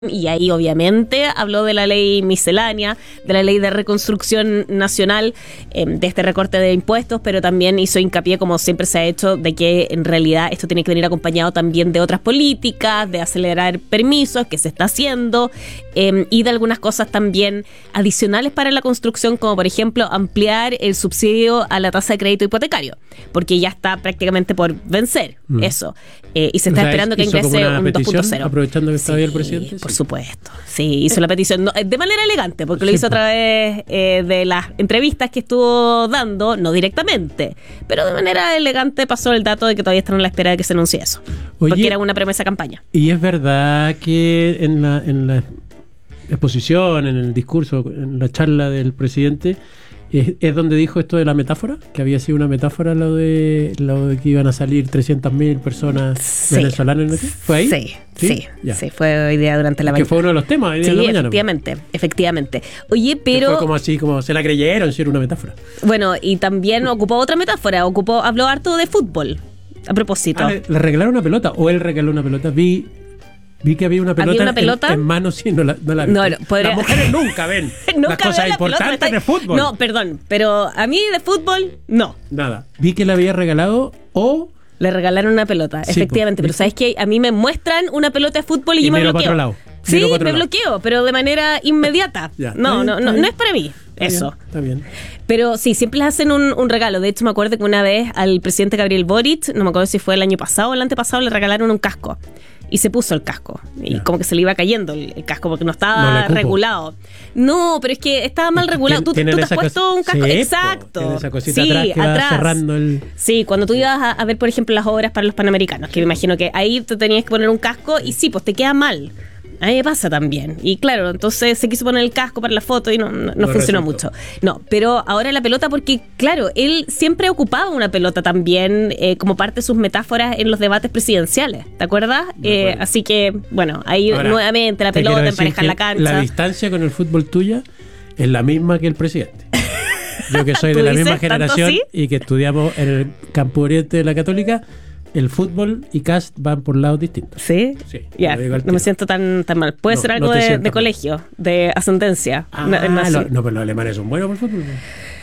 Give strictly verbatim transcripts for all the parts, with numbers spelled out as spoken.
Y ahí obviamente habló de la ley miscelánea, de la ley de reconstrucción nacional, eh, de este recorte de impuestos, pero también hizo hincapié, como siempre se ha hecho, de que en realidad esto tiene que venir acompañado también de otras políticas, de acelerar permisos, que se está haciendo, eh, y de algunas cosas también adicionales para la construcción, como por ejemplo ampliar el subsidio a la tasa de crédito hipotecario, porque ya está prácticamente por vencer mm. eso, eh, y se está o sea, esperando que ingrese un dos punto cero. Aprovechando que está sí, ahí el presidente. Por supuesto, sí, hizo la petición no, de manera elegante, porque lo hizo a través eh, de las entrevistas que estuvo dando, no directamente, pero de manera elegante pasó el dato de que todavía están a la espera de que se anuncie eso. Oye, porque era una promesa campaña. Y es verdad que en la, en la exposición, en el discurso, en la charla del presidente, es, es donde dijo esto de la metáfora, que había sido una metáfora lo de lo de que iban a salir trescientas mil personas sí. venezolanas. ¿Fue ahí? Sí, sí, sí, sí, fue hoy día durante la mañana. Que fue uno de los temas hoy día sí, en la mañana. efectivamente, efectivamente. Oye, pero... Que fue como así, como se la creyeron, si era una metáfora. Bueno, y también ocupó otra metáfora, ocupó, habló harto de fútbol, a propósito. Ah, ¿le regalaron una pelota? ¿O él regaló una pelota? Vi... Vi que había una pelota, ¿Había una pelota? En, en mano, sí, no la, no la vi. No, no, podría... Las mujeres nunca ven nunca las cosas importantes pelota, de fútbol. No, perdón, pero a mí de fútbol, no. Nada. Vi que le había regalado o... Le regalaron una pelota, sí, efectivamente. Pues, pero ¿sabes qué? A mí me muestran una pelota de fútbol y, y yo me bloqueo. Para otro lado. Sí, me lado. bloqueo, pero de manera inmediata. Ya, no, bien, no, no, no es para mí. Está eso. Bien, está bien. Pero sí, siempre les hacen un, un regalo. De hecho, me acuerdo que una vez al presidente Gabriel Boric, no me acuerdo si fue el año pasado o el antepasado, le regalaron un casco. Y se puso el casco. Y yeah. como que se le iba cayendo el, el casco porque no estaba no regulado. No, pero es que estaba mal regulado. Tú, tú te has puesto un casco. Sí, exacto. Po, esa cosita sí, atrás que atrás. Va cerrando el... Sí, cuando tú ibas a, a ver, por ejemplo, las obras para los Panamericanos, que me imagino que ahí te tenías que poner un casco y sí, pues te queda mal. A mí me pasa también. Y claro, entonces se quiso poner el casco para la foto y no, no, no, no funcionó resultó. mucho. No, pero ahora la pelota, porque claro, él siempre ocupaba una pelota también eh, como parte de sus metáforas en los debates presidenciales. ¿Te acuerdas? Eh, así que, bueno, ahí ahora, nuevamente la pelota, emparejar la cancha. La distancia con el fútbol tuya es la misma que el presidente. Yo que soy de la misma generación ¿sí? y que estudiamos en el Campo Oriente de la Católica, el fútbol y Cast van por lados distintos. ¿Sí? Sí. Ya, no me siento tan, tan mal. Puede no, ser algo no de, de colegio, de ascendencia. Ah, no, lo, no, pero los alemanes son buenos por el fútbol.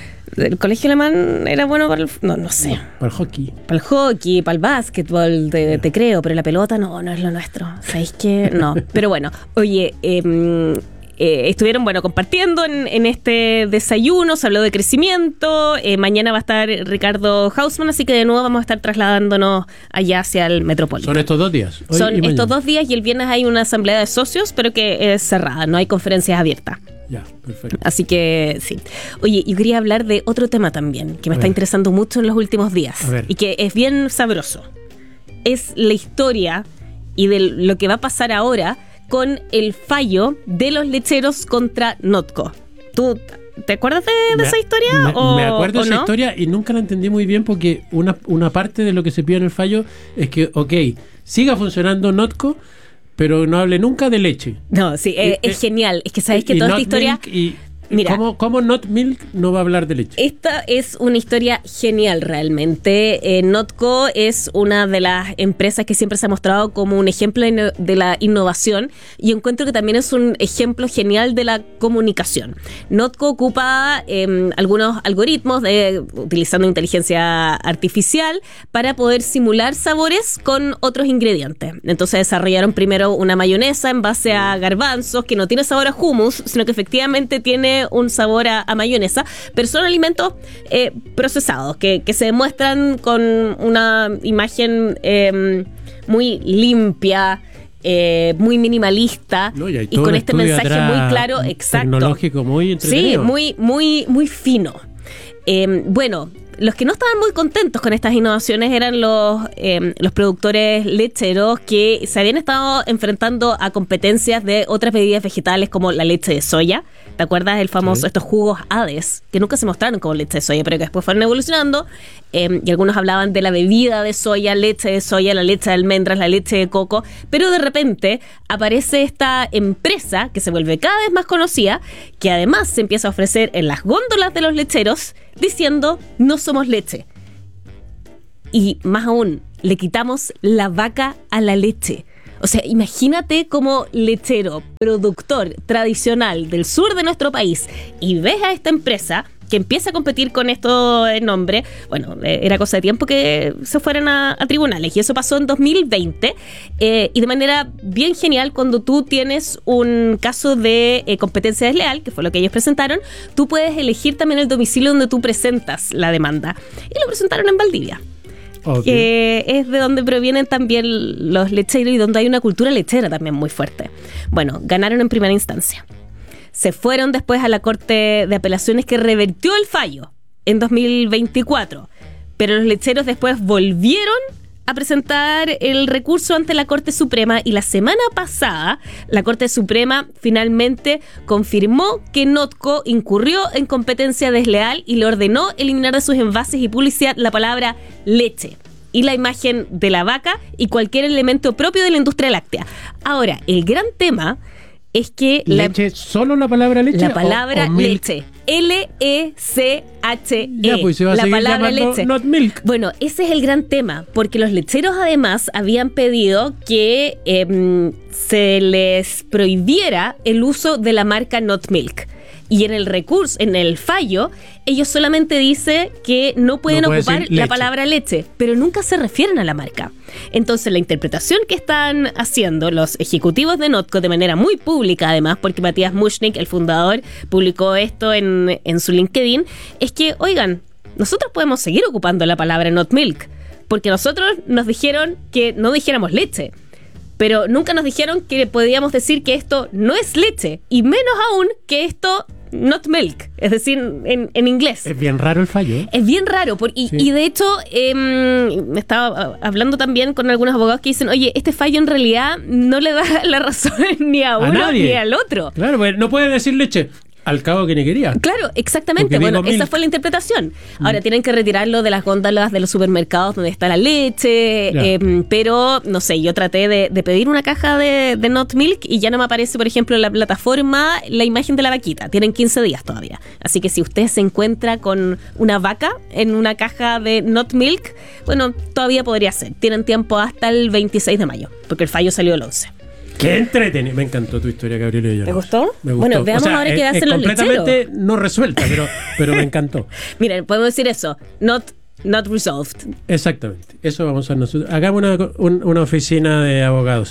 El colegio alemán era bueno para el... No, no sé. No, para el hockey. Para el hockey, para el básquetbol, te, yeah. te creo, pero la pelota no, no es lo nuestro. ¿Sabéis qué? No. Pero bueno, oye... Eh, Eh, estuvieron, bueno, compartiendo en, en este desayuno, se habló de crecimiento, eh, mañana va a estar Ricardo Hausmann, así que de nuevo vamos a estar trasladándonos allá hacia el Metropolitano. ¿Son estos dos días? Hoy Son estos dos días y el viernes hay una asamblea de socios, pero que es cerrada, no hay conferencias abiertas. Ya, perfecto. Así que sí. Oye, yo quería hablar de otro tema también, que me a está ver. interesando mucho en los últimos días y que es bien sabroso. Es la historia y de lo que va a pasar ahora con el fallo de los lecheros contra Notco. ¿Tú te acuerdas de, de me, esa historia? Me, o, me acuerdo o de esa no? historia y nunca la entendí muy bien porque una, una parte de lo que se pide en el fallo es que, ok, siga funcionando Notco, pero no hable nunca de leche. No, sí, eh, es, es genial. Es que sabes que toda esta historia... Y, Mira, ¿Cómo, ¿Cómo Not Milk no va a hablar de leche? Esta es una historia genial realmente. Eh, Notco es una de las empresas que siempre se ha mostrado como un ejemplo de la innovación y encuentro que también es un ejemplo genial de la comunicación. Notco ocupa eh, algunos algoritmos de, utilizando inteligencia artificial para poder simular sabores con otros ingredientes. Entonces desarrollaron primero una mayonesa en base a garbanzos que no tiene sabor a hummus, sino que efectivamente tiene un sabor a, a mayonesa, pero son alimentos eh, procesados que, que se demuestran con una imagen eh, muy limpia, eh, muy minimalista no, y, y con este mensaje muy claro, exacto, tecnológico, muy entretenido. Sí, muy, muy, muy fino. Eh, bueno, los que no estaban muy contentos con estas innovaciones eran los, eh, los productores lecheros que se habían estado enfrentando a competencias de otras bebidas vegetales como la leche de soya. ¿Te acuerdas? El famoso, sí. estos jugos Hades, que nunca se mostraron como leche de soya, pero que después fueron evolucionando. Eh, y algunos hablaban de la bebida de soya, leche de soya, la leche de almendras, la leche de coco. Pero de repente aparece esta empresa que se vuelve cada vez más conocida, que además se empieza a ofrecer en las góndolas de los lecheros diciendo no somos leche. Y más aún, le quitamos la vaca a la leche. O sea, imagínate como lechero, productor tradicional del sur de nuestro país, y ves a esta empresa que empieza a competir con estos nombres. Bueno, eh, era cosa de tiempo que se fueran a, a tribunales, y eso pasó en dos mil veinte, eh, y de manera bien genial, cuando tú tienes un caso de eh, competencia desleal, que fue lo que ellos presentaron, tú puedes elegir también el domicilio donde tú presentas la demanda, y lo presentaron en Valdivia. Okay. Que es de donde provienen también los lecheros y donde hay una cultura lechera también muy fuerte. Bueno, ganaron en primera instancia. Se fueron después a la Corte de Apelaciones, que revertió el fallo en dos mil veinticuatro. Pero los lecheros después volvieron a presentar el recurso ante la Corte Suprema, y la semana pasada la Corte Suprema finalmente confirmó que Notco incurrió en competencia desleal y le ordenó eliminar de sus envases y publicidad la palabra leche y la imagen de la vaca y cualquier elemento propio de la industria láctea. Ahora, el gran tema es que... ¿Leche? La, ¿Solo la palabra leche? La palabra o, o leche. L E C H E. Ya, pues se va a la seguir palabra leche. Not milk. Bueno, ese es el gran tema, porque los lecheros además habían pedido que eh, se les prohibiera el uso de la marca Not Milk. Y en el recurso, en el fallo, ellos solamente dicen que no pueden no puede ocupar la palabra leche, pero nunca se refieren a la marca. Entonces, la interpretación que están haciendo los ejecutivos de Notco, de manera muy pública además, porque Matías Mushnik, el fundador, publicó esto en, en su LinkedIn, es que, oigan, nosotros podemos seguir ocupando la palabra Not Milk, porque nosotros nos dijeron que no dijéramos leche, pero nunca nos dijeron que podíamos decir que esto no es leche, y menos aún que esto Not Milk, es decir, en, en inglés. Es bien raro el fallo, ¿eh? Es bien raro, por, y, sí. y de hecho, eh, me estaba hablando también con algunos abogados que dicen, oye, este fallo en realidad no le da la razón ni a, a uno nadie. Ni al otro. Claro, pues no puede decir leche. Al cabo que ni quería. Claro, exactamente. Porque bueno, esa fue la interpretación. Ahora mm. tienen que retirarlo de las góndolas de los supermercados donde está la leche. Eh, pero, no sé, yo traté de, de pedir una caja de, de Not Milk y ya no me aparece, por ejemplo, en la plataforma la imagen de la vaquita. Tienen quince días todavía. Así que si usted se encuentra con una vaca en una caja de Not Milk, bueno, todavía podría ser. Tienen tiempo hasta el veintiséis de mayo, porque el fallo salió el once. ¡Qué entretenido! Me encantó tu historia, Gabriela. ¿Te gustó? Me gustó. Bueno, veamos o sea, ahora qué hacen los lecheros. Completamente no resuelta, pero, pero me encantó. Miren, podemos decir eso. Not, not resolved. Exactamente. Eso vamos a nosotros. Hagamos una, un, una oficina de abogados.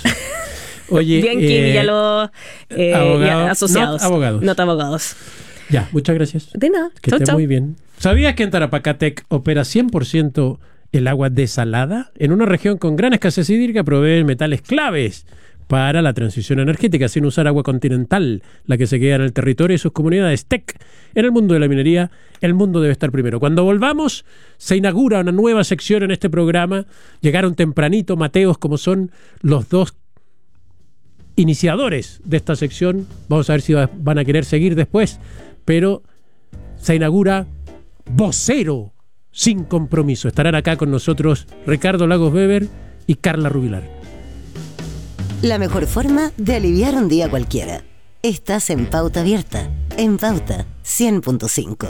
Oye, bien, eh, ya los eh, abogado, asociados. Not abogados. Not abogados. Ya, muchas gracias. De nada. Que esté muy bien. ¿Sabías que en Tarapacatec opera cien por ciento el agua desalada? En una región con gran escasez hídrica provee metales claves para la transición energética, sin usar agua continental, la que se queda en el territorio y sus comunidades. T E C, en el mundo de la minería, el mundo debe estar primero. Cuando volvamos, se inaugura una nueva sección en este programa. Llegaron tempranito Mateos, como son los dos iniciadores de esta sección. Vamos a ver si van a querer seguir después, pero se inaugura Vocero sin compromiso. Estarán acá con nosotros Ricardo Lagos Weber y Carla Rubilar. La mejor forma de aliviar un día cualquiera. Estás en Pauta Abierta, en Pauta cien punto cinco.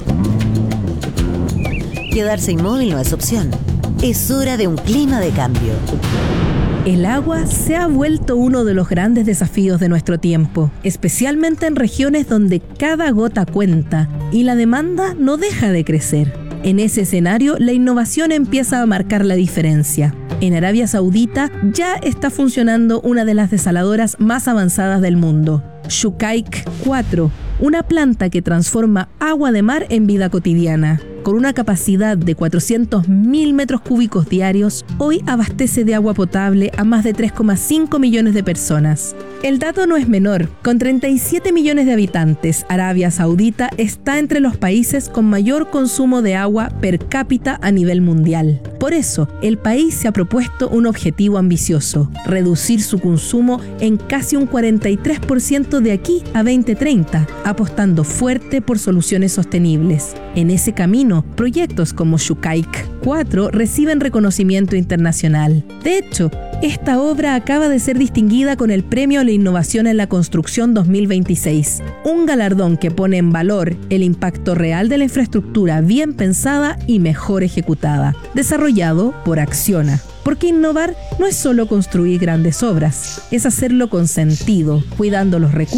Quedarse inmóvil no es opción. Es hora de un clima de cambio. El agua se ha vuelto uno de los grandes desafíos de nuestro tiempo, especialmente en regiones donde cada gota cuenta y la demanda no deja de crecer. En ese escenario, la innovación empieza a marcar la diferencia. En Arabia Saudita ya está funcionando una de las desaladoras más avanzadas del mundo, Shukaik cuatro, una planta que transforma agua de mar en vida cotidiana. Con una capacidad de cuatrocientos mil metros cúbicos diarios, hoy abastece de agua potable a más de tres coma cinco millones de personas. El dato no es menor. Con treinta y siete millones de habitantes, Arabia Saudita está entre los países con mayor consumo de agua per cápita a nivel mundial. Por eso, el país se ha propuesto un objetivo ambicioso: reducir su consumo en casi un cuarenta y tres por ciento de aquí a veinte treinta, apostando fuerte por soluciones sostenibles. En ese camino, proyectos como Shukaik cuatro reciben reconocimiento internacional. De hecho, Esta obra acaba de ser distinguida con el Premio a la Innovación en la Construcción dos mil veintiséis, un galardón que pone en valor el impacto real de la infraestructura bien pensada y mejor ejecutada, desarrollado por Acciona. Porque innovar no es solo construir grandes obras, es hacerlo con sentido, cuidando los recursos